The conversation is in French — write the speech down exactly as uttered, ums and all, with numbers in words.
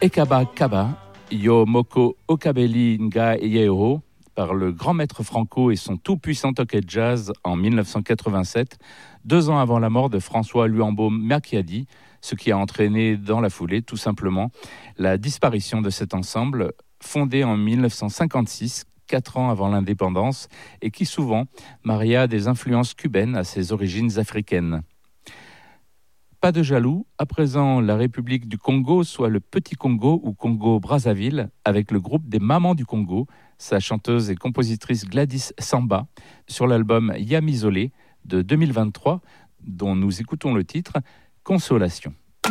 Ekaba Kaba, Yo Moko Okabeli Nga Yeo, par le grand maître Franco et son tout-puissant Toquet Jazz en dix-neuf cent quatre-vingt-sept, deux ans avant la mort de François Luambo Mercadier, ce qui a entraîné dans la foulée tout simplement la disparition de cet ensemble fondé en dix-neuf cent cinquante-six, quatre ans avant l'indépendance, et qui souvent maria des influences cubaines à ses origines africaines. Pas de jaloux, à présent la République du Congo, soit le Petit Congo ou Congo-Brazzaville, avec le groupe des Mamans du Congo, sa chanteuse et compositrice Gladys Samba, sur l'album Yamizolé de deux mille vingt-trois, dont nous écoutons le titre « Consolation ».